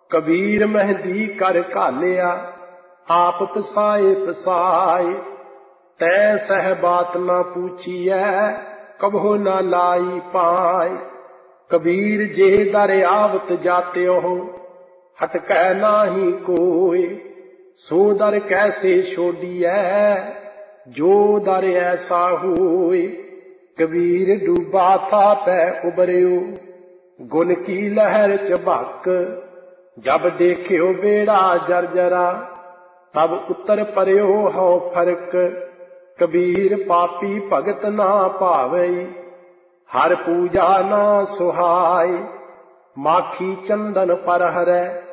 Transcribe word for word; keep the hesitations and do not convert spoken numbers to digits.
कबीर मेहंदी कर घालिया आप पसाए पसाए। तै सह बात न पूछिए कबो न लाई पाए। कबीर जे दर आवत जाते हो हटकै नाही कोय। सो दर कैसे छोड़िए जो दर ऐसा होए। कबीर डूबा था पै उबरियो गुन की लहर चबक। जब देखियो बेड़ा जर्जरा तब उतर परयो हो फर्क। कबीर पापी भगत ना भावई हर पूजा ना सुहाय। माखी चंदन पर हरै